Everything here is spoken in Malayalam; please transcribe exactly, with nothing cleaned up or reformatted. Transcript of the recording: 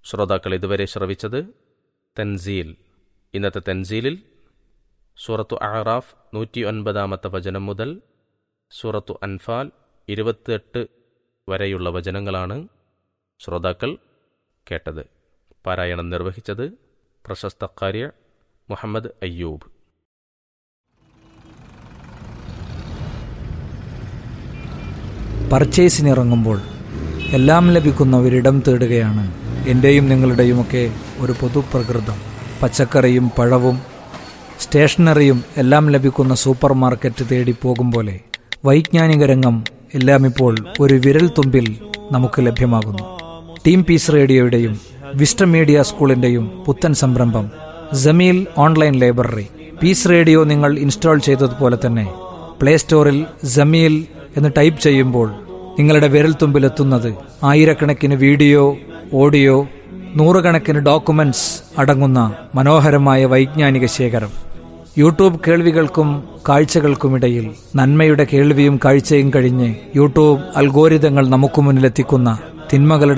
ശ്രോതാക്കൾ ഇതുവരെ ശ്രവിച്ചത് തൻസീൽ. ഇന്നത്തെ തൻസീലിൽ സൂറത്തു അഅറാഫ് നൂറ്റി ഒൻപതാമത്തെ വചനം മുതൽ സൂറത്തു അൻഫാൽ ഇരുപത്തിയെട്ട് വരെയുള്ള വചനങ്ങളാണ് ശ്രോതാക്കൾ കേട്ടത്. പാരായണം നിർവഹിച്ചത് പ്രശസ്ത ഖാരി മുഹമ്മദ് അയ്യൂബ്. പർച്ചേസിനിറങ്ങുമ്പോൾ എല്ലാം ലഭിക്കുന്ന ഒരിടം തേടുകയാണ് എൻ്റെയും നിങ്ങളുടെയുമൊക്കെ ഒരു പൊതുപ്രകൃതം. പച്ചക്കറിയും പഴവും സ്റ്റേഷനറിയും എല്ലാം ലഭിക്കുന്ന സൂപ്പർ മാർക്കറ്റ് തേടി പോകും പോലെ വൈജ്ഞാനിക രംഗം എല്ലാം ഇപ്പോൾ ഒരു വിരൽ തുമ്പിൽ നമുക്ക് ലഭ്യമാകുന്നു. ടീം പീസ് റേഡിയോയുടെയും വിസ്റ്റം മീഡിയ സ്കൂളിൻ്റെയും പുത്തൻ സംരംഭം Jameel online library. Piece radio നിങ്ങൾ ഇൻസ്റ്റാൾ ചെയ്തതുപോലെ തന്നെ പ്ലേ സ്റ്റോറിൽ ജമീൽ എന്ന് ടൈപ്പ് ചെയ്യുമ്പോൾ നിങ്ങളുടെ വിരൽത്തുമ്പിലെത്തുന്നത് ആയിരക്കണക്കിന് വീഡിയോ, ഓഡിയോ, നൂറുകണക്കിന് ഡോക്യുമെന്റ്സ് അടങ്ങുന്ന മനോഹരമായ വൈജ്ഞാനിക ശേഖരം. യൂട്യൂബ് കേൾവികൾക്കും കാഴ്ചകൾക്കുമിടയിൽ നന്മയുടെ കേൾവിയും കാഴ്ചയും കഴിഞ്ഞ് യൂട്യൂബ് അൽഗോരിതങ്ങൾ നമുക്ക് മുന്നിലെത്തിക്കുന്ന തിന്മകളുടെ